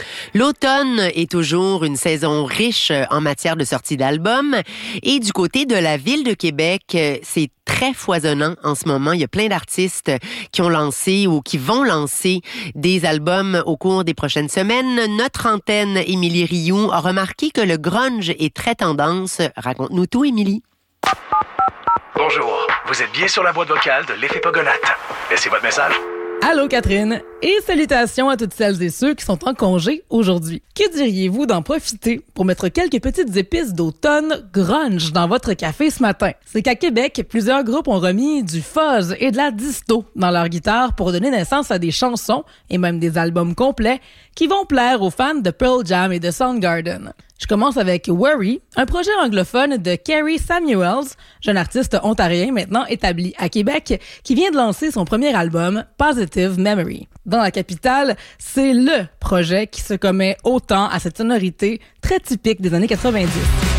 L'automne est toujours une saison riche en matière de sortie d'albums. Et du côté de la Ville de Québec, c'est très foisonnant en ce moment. Il y a plein d'artistes qui ont lancé ou qui vont lancer des albums au cours des prochaines semaines. Notre antenne, Émilie Rioux, a remarqué que le grunge est très tendance. Raconte-nous tout, Émilie. Bonjour, vous êtes bien sur la boîte vocale de l'Effet Pogonate. Laissez votre message. Allô Catherine, et salutations à toutes celles et ceux qui sont en congé aujourd'hui. Que diriez-vous d'en profiter pour mettre quelques petites épices d'automne grunge dans votre café ce matin? C'est qu'à Québec, plusieurs groupes ont remis du fuzz et de la disto dans leur guitare pour donner naissance à des chansons et même des albums complets qui vont plaire aux fans de Pearl Jam et de Soundgarden. Je commence avec Worry, un projet anglophone de Kerry Samuels, jeune artiste ontarien maintenant établi à Québec, qui vient de lancer son premier album, Positive Memory. Dans la capitale, c'est le projet qui se commet autant à cette sonorité très typique des années 90.